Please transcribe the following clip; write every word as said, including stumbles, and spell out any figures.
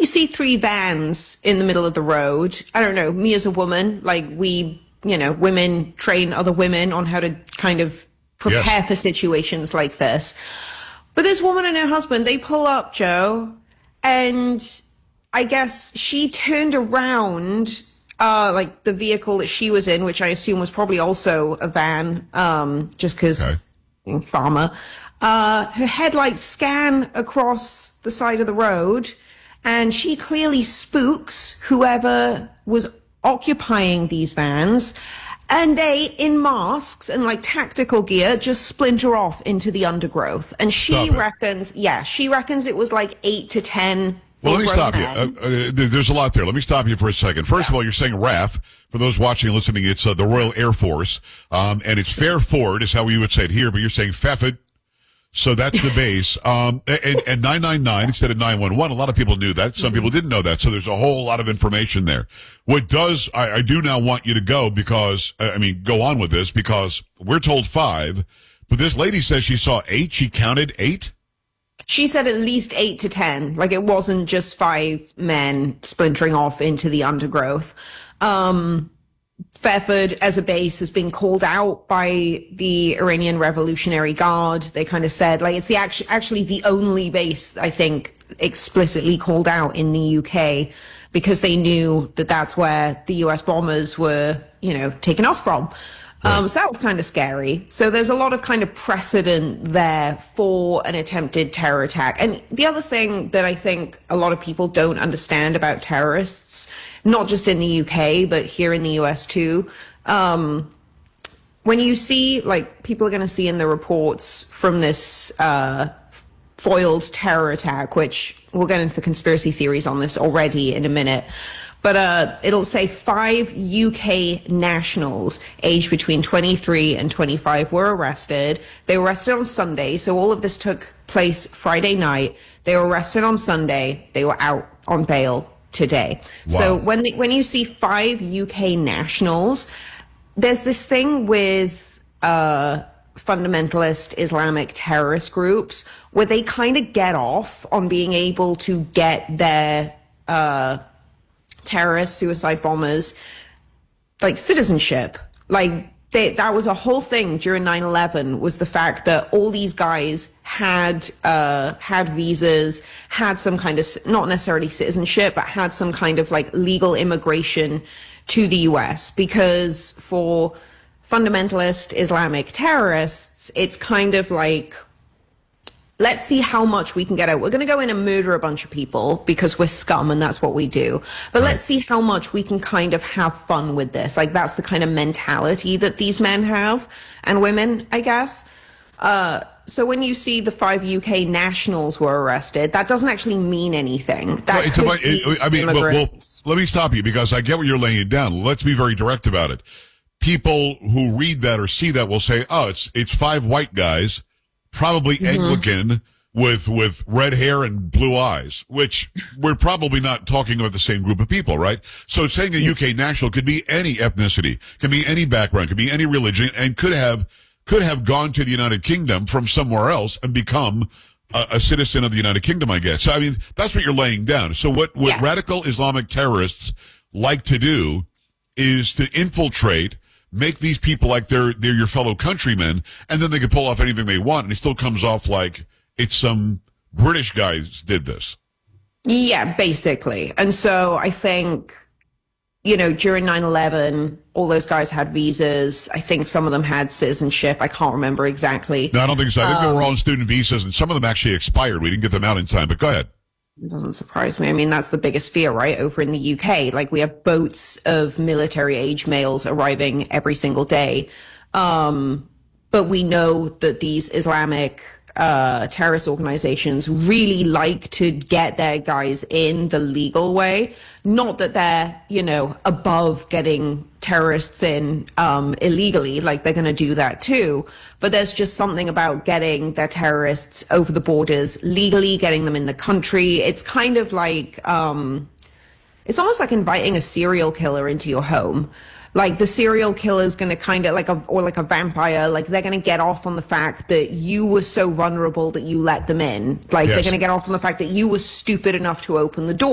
you see three vans in the middle of the road. I don't know, me as a woman, like we, you know, women train other women on how to kind of prepare yes. for situations like this. But this woman and her husband, they pull up, Joe, and I guess she turned around, uh, like the vehicle that she was in, which I assume was probably also a van, um, just because okay. farmer. Uh, her headlights scan across the side of the road, and she clearly spooks whoever was occupying these vans. And they, in masks and like tactical gear, just splinter off into the undergrowth. And she reckons, yeah, she reckons it was like eight to ten. Well, let me stop men. you. Uh, uh, there's a lot there. Let me stop you for a second. First yeah. of all, you're saying R A F. For those watching and listening, it's uh, the Royal Air Force. Um, and it's Fairford is how we would say it here, but you're saying Fairford. So that's the base. Um, and, and nine nine nine instead of nine one one. A lot of people knew that. Some mm-hmm. people didn't know that. So there's a whole lot of information there. What does, I, I do now want you to go because, I mean, go on with this because we're told five, but this lady says she saw eight. She counted eight. She said at least eight to ten. Like it wasn't just five men splintering off into the undergrowth. Um, Fairford as a base has been called out by the Iranian Revolutionary Guard. They kind of said, like, it's the actu- actually the only base, I think, explicitly called out in the U K because they knew that that's where the U S bombers were, you know, taken off from. Right. Um, so that was kind of scary. So there's a lot of kind of precedent there for an attempted terror attack. And the other thing that I think a lot of people don't understand about terrorists, not just in the U K, but here in the U S too. Um, when you see, like, people are going to see in the reports from this uh, foiled terror attack, which we'll get into the conspiracy theories on this already in a minute. But uh, it'll say five U K nationals aged between twenty-three and twenty-five were arrested. They were arrested on Sunday, so all of this took place Friday night. They were arrested on Sunday. They were out on bail today. Wow. So when the, when you see five U K nationals, there's this thing with uh, fundamentalist Islamic terrorist groups where they kind of get off on being able to get their uh, terrorist suicide bombers like citizenship. Like they, that was a whole thing during nine eleven, was the fact that all these guys had uh had visas, had some kind of, not necessarily citizenship, but had some kind of like legal immigration to the U S, because for fundamentalist Islamic terrorists, it's kind of like, let's see how much we can get out. We're going to go in and murder a bunch of people because we're scum and that's what we do. But right. let's see how much we can kind of have fun with this. Like that's the kind of mentality that these men have, and women, I guess. Uh, so when you see the five U K nationals were arrested, that doesn't actually mean anything. That well, it's about, it, I mean, well, well, let me stop you because I get what you're laying it down. Let's be very direct about it. People who read that or see that will say, oh, it's it's five white guys, probably mm-hmm. Anglican with with red hair and blue eyes, which we're probably not talking about the same group of people, right? So saying a U K national could be any ethnicity, can be any background, could be any religion, and could have could have gone to the United Kingdom from somewhere else and become a, a citizen of the United Kingdom, I guess. So, I mean, that's what you're laying down. So what, what yeah. radical Islamic terrorists like to do is to infiltrate, make these people like they're they're your fellow countrymen, and then they can pull off anything they want, and it still comes off like it's some British guys did this. Yeah, basically. And so I think, you know, during nine eleven, all those guys had visas. I think some of them had citizenship. I can't remember exactly. No, I don't think so. I think um, they were all on student visas, and some of them actually expired. We didn't get them out in time, but go ahead. It doesn't surprise me. I mean, that's the biggest fear, right? Over in the U K, like we have boats of military age males arriving every single day. Um, but we know that these Islamic uh, terrorist organizations really like to get their guys in the legal way. Not that they're, you know, above getting terrorists in um, illegally, like they're going to do that too. But there's just something about getting their terrorists over the borders legally, getting them in the country. It's kind of like, um, it's almost like inviting a serial killer into your home. Like the serial killer is going to kind of like a, or like a vampire, like they're going to get off on the fact that you were so vulnerable that you let them in. Like yes. they're going to get off on the fact that you were stupid enough to open the door.